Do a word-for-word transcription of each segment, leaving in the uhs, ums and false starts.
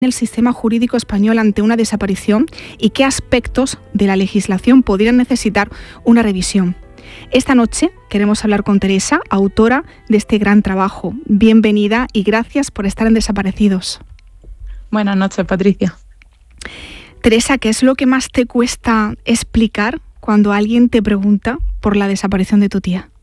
el sistema jurídico español ante una desaparición y qué aspectos de la legislación podrían necesitar una revisión. Esta noche queremos hablar con Teresa, autora de este gran trabajo. Bienvenida y gracias por estar en Desaparecidos. Buenas noches, Patricia. Teresa, ¿qué es lo que más te cuesta explicar cuando alguien te pregunta por la desaparición de tu tía?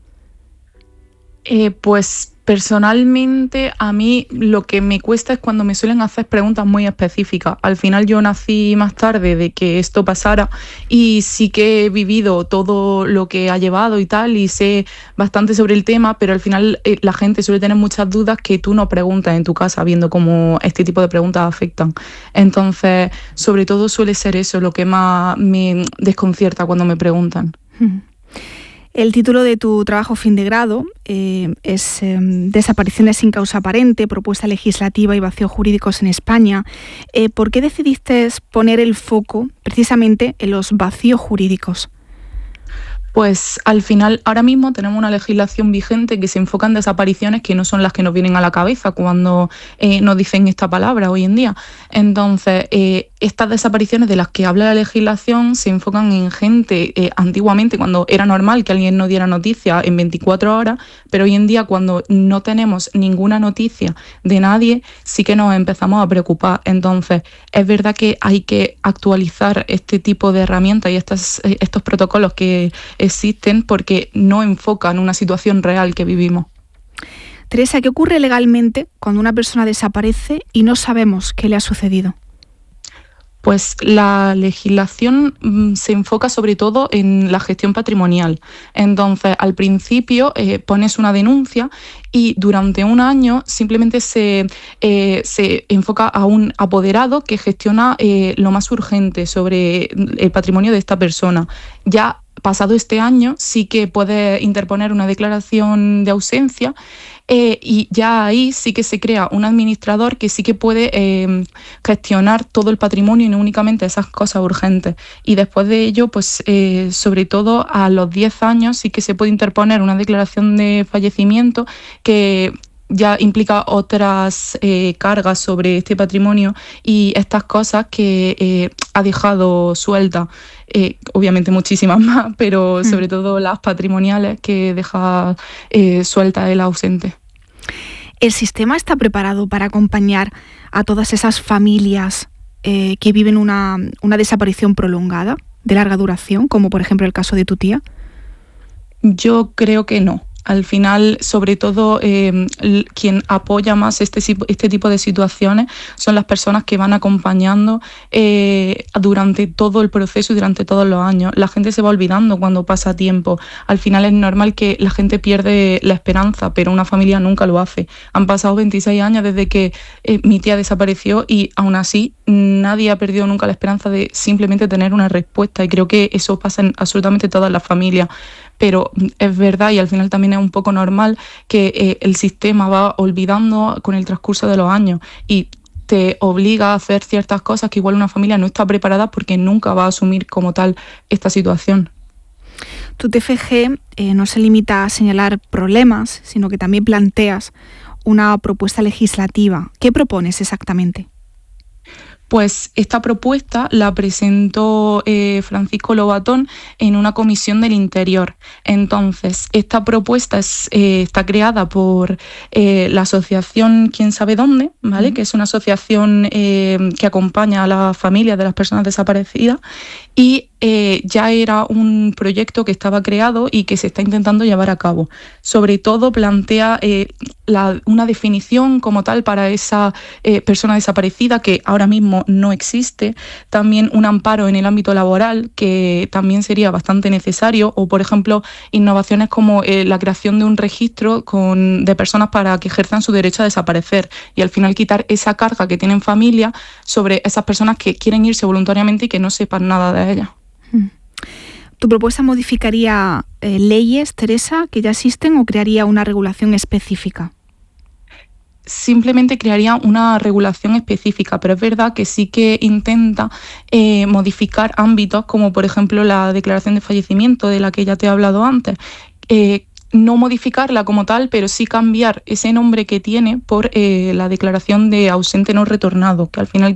Eh, pues personalmente a mí lo que me cuesta es cuando me suelen hacer preguntas muy específicas. Al final yo nací más tarde de que esto pasara y sí que he vivido todo lo que ha llevado y tal y sé bastante sobre el tema, pero al final eh, la gente suele tener muchas dudas que tú no preguntas en tu casa viendo cómo este tipo de preguntas afectan. Entonces, sobre todo suele ser eso lo que más me desconcierta cuando me preguntan. Hmm. El título de tu trabajo fin de grado eh, es eh, Desapariciones sin causa aparente, propuesta legislativa y vacíos jurídicos en España. Eh, ¿Por qué decidiste poner el foco precisamente en los vacíos jurídicos? Pues al final, ahora mismo tenemos una legislación vigente que se enfoca en desapariciones que no son las que nos vienen a la cabeza cuando eh, nos dicen esta palabra hoy en día. Entonces, eh, estas desapariciones de las que habla la legislación se enfocan en gente eh, antiguamente, cuando era normal que alguien no diera noticia en veinticuatro horas, pero hoy en día cuando no tenemos ninguna noticia de nadie, sí que nos empezamos a preocupar. Entonces, es verdad que hay que actualizar este tipo de herramientas y estas, estos protocolos que existen porque no enfocan una situación real que vivimos. Teresa, ¿qué ocurre legalmente cuando una persona desaparece y no sabemos qué le ha sucedido? Pues la legislación mmm, se enfoca sobre todo en la gestión patrimonial. Entonces, al principio eh, pones una denuncia y durante un año simplemente se, eh, se enfoca a un apoderado que gestiona eh, lo más urgente sobre el patrimonio de esta persona. Ya pasado este año sí que puede interponer una declaración de ausencia eh, y ya ahí sí que se crea un administrador que sí que puede eh, gestionar todo el patrimonio y no únicamente esas cosas urgentes. Y después de ello, pues eh, sobre todo a los diez años sí que se puede interponer una declaración de fallecimiento que ya implica otras eh, cargas sobre este patrimonio y estas cosas que eh, ha dejado suelta, eh, obviamente muchísimas más, pero sobre todo las patrimoniales que deja eh, suelta el ausente. ¿El sistema está preparado para acompañar a todas esas familias eh, que viven una, una desaparición prolongada, de larga duración, como por ejemplo el caso de tu tía? Yo creo que no. Al final, sobre todo, eh, quien apoya más este, este tipo de situaciones son las personas que van acompañando eh, durante todo el proceso y durante todos los años. La gente se va olvidando cuando pasa tiempo. Al final es normal que la gente pierde la esperanza, pero una familia nunca lo hace. Han pasado veintiséis años desde que eh, mi tía desapareció y aún así nadie ha perdido nunca la esperanza de simplemente tener una respuesta. Y creo que eso pasa en absolutamente todas las familias. Pero es verdad y al final también es un poco normal que eh, el sistema va olvidando con el transcurso de los años y te obliga a hacer ciertas cosas que igual una familia no está preparada porque nunca va a asumir como tal esta situación. Tu T F G eh, no se limita a señalar problemas, sino que también planteas una propuesta legislativa. ¿Qué propones exactamente? Pues esta propuesta la presentó eh, Francisco Lobatón en una comisión del Interior. Entonces, esta propuesta es, eh, está creada por eh, la asociación Quién sabe dónde, ¿vale? Mm. Que es una asociación eh, que acompaña a las familias de las personas desaparecidas y eh, ya era un proyecto que estaba creado y que se está intentando llevar a cabo. Sobre todo plantea eh, la, una definición como tal para esa eh, persona desaparecida que ahora mismo no existe, también un amparo en el ámbito laboral que también sería bastante necesario o por ejemplo innovaciones como eh, la creación de un registro con, de personas para que ejerzan su derecho a desaparecer y al final quitar esa carga que tienen familia sobre esas personas que quieren irse voluntariamente y que no sepan nada de ellas. ¿Tu propuesta modificaría eh, leyes, Teresa, que ya existen o crearía una regulación específica? Simplemente crearía una regulación específica, pero es verdad que sí que intenta eh, modificar ámbitos como por ejemplo la declaración de fallecimiento de la que ya te he hablado antes. Eh, no modificarla como tal, pero sí cambiar ese nombre que tiene por eh, la declaración de ausente no retornado, que al final